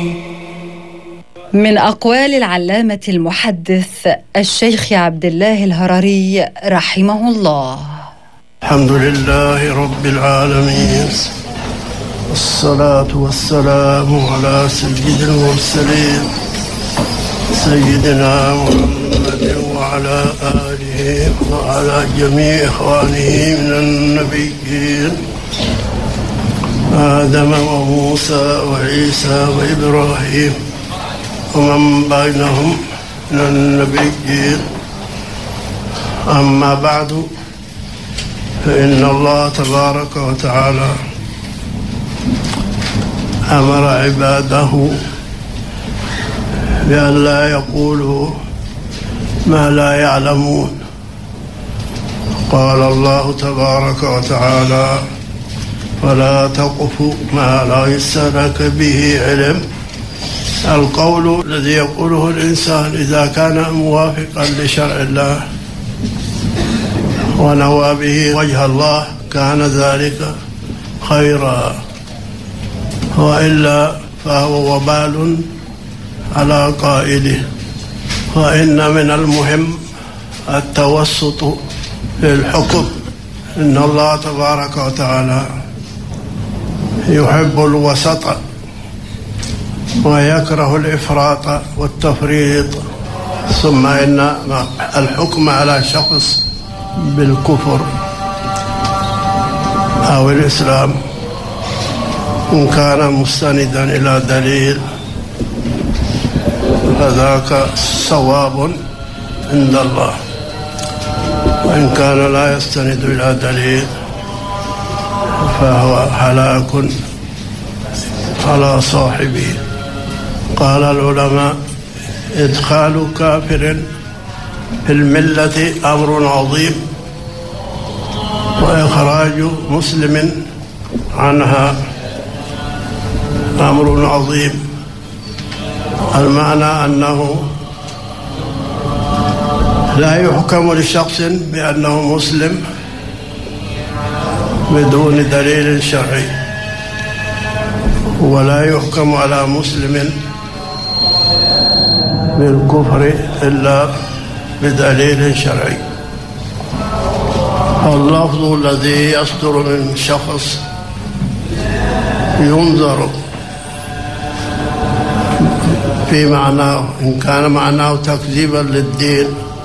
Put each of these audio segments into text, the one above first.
من أقوال العلامة المحدث الشيخ عبد الله الهرري رحمه الله: الحمد لله رب العالمين، والصلاة والسلام على سيد المرسلين سيدنا محمد وعلى آله وعلى جميع إخوانه من النبيين آدم وموسى وعيسى وإبراهيم ومن بينهم من النبيين. أما بعد، فإن الله تبارك وتعالى أمر عباده بأن لا يقولوا ما لا يعلمون. قال الله تبارك وتعالى: ولا تقف ما ليس لك به علم. القول الذي يقوله الإنسان إذا كان موافقا لشرع الله ونوى به وجه الله كان ذلك خيرا، وإلا فهو وبال على قائله. وإن من المهم التوسط في الحكم. إن الله تبارك وتعالى يحب الوسط ويكره الإفراط والتفريط. ثم إن الحكم على شخص بالكفر أو الإسلام إن كان مستندا إلى دليل فذاك صواب عند الله، وإن كان لا يستند إلى دليل فهو هلاك على صاحبه. قال العلماء: إدخال كافر في الملة أمر عظيم، وإخراج مسلم عنها أمر عظيم. المعنى أنه لا يحكم لشخص بأنه مسلم بدون دليل شرعي، ولا يحكم على مسلم بالكفر إلا بدليل شرعي. اللفظ الذي يصدر من شخص ينظر في معناه، إن كان معناه تكذيبا للدين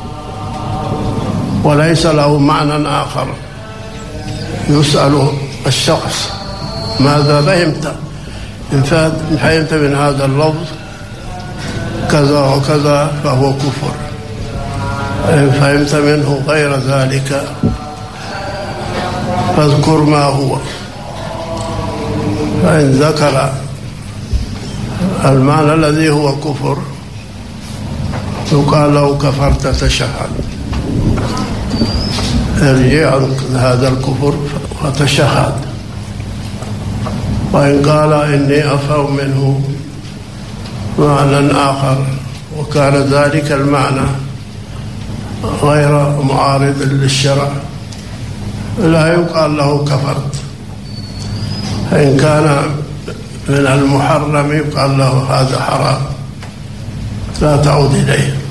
وليس له معنى آخر يسأل الشخص: ماذا فهمت؟ إن فهمت من هذا اللفظ كذا وكذا فهو كفر، إن فهمت منه غير ذلك فاذكر ما هو. فإن ذكر المعنى الذي هو كفر يقال له: كفرت تشهد، ارجع عن هذا الكفر فتشهد. وإن قال: إني أفهم منه معنى آخر وكان ذلك المعنى غير معارض للشرع، لا يقال له كفرت. فإن كان من المحرم يقال له: هذا حرام، لا تعود إليه.